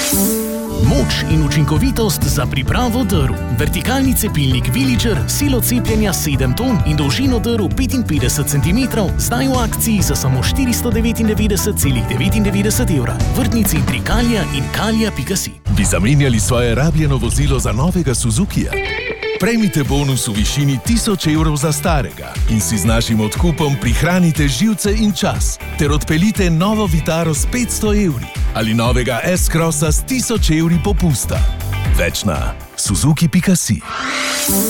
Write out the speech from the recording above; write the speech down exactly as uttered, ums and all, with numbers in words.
Moč in učinkovitost za pripravo drv. Vertikalni cepilnik Viličer, silo cepljenja sedem ton in dolžino drv petinpetdeset centimetrov, zdaj v akciji za samo štiristo devetindevetdeset celih devetindevetdeset evra. Vrtni centri Kalija in kalija pika si. Bi zamenjali svoje rabljeno vozilo za novega Suzukija? Prejmite bonus v višini tisoč evrov za starega in si z našim odkupom prihranite živce in čas ter odpeljite novo Vitaro s petsto evri ali novega S-Crossa s tisoč evri popusta. Več na suzuki pika si.